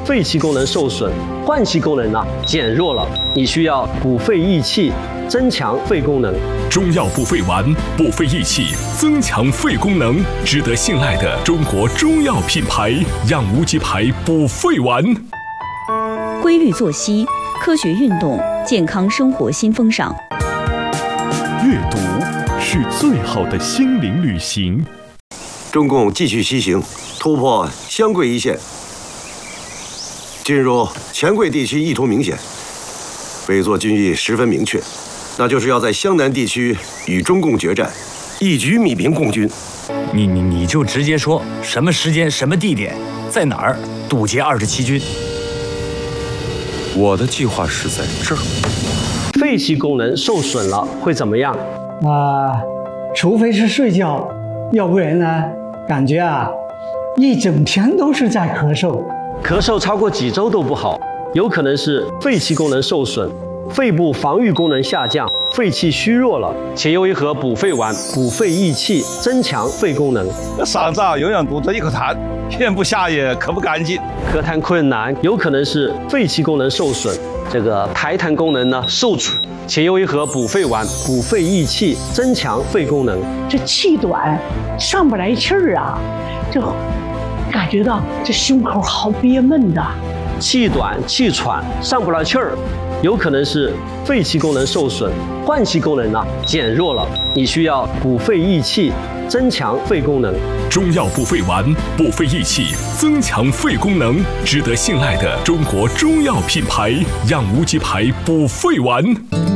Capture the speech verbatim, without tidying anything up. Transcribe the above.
肺气功能受损，换气功能呢减弱了，你需要补肺益气，增强肺功能。 中药补肺丸，补肺益气，增强肺功能，值得信赖的中国中药品牌养无极牌补肺丸。 规律作息，科学运动，健康生活新风尚。 阅读是最好的心灵旅行。 中共继续西行，突破湘桂一线，进入黔桂地区意图明显，委座军意十分明确，那就是要在湘南地区与中共决战，一举弭平共军。 你你你就直接说什么时间、什么地点，在哪儿堵截二十七军。 我的计划是在这儿。 肺气功能受损了会怎么样？ 啊、呃，除非是睡觉，要不然呢，感觉啊，一整天都是在咳嗽。 咳嗽超过几周都不好，有可能是肺气功能受损，肺部防御功能下降，肺气虚弱了，且用一盒补肺丸，补肺益气，增强肺功能。 嗓子啊，永远堵着一口痰，咽不下也咳不干净， 咳痰困难，有可能是肺气功能受损，这个排痰功能呢受阻，且用一盒补肺丸，补肺益气，增强肺功能。 这气短，上不来气儿啊，这感觉到这胸口好憋闷的。 气短、气喘、上不来气儿，有可能是肺气功能受损，换气功能呢减弱了，你需要补肺益气，增强肺功能。 中药补肺丸，补肺益气，增强肺功能，值得信赖的中国中药品牌养无极牌补肺丸。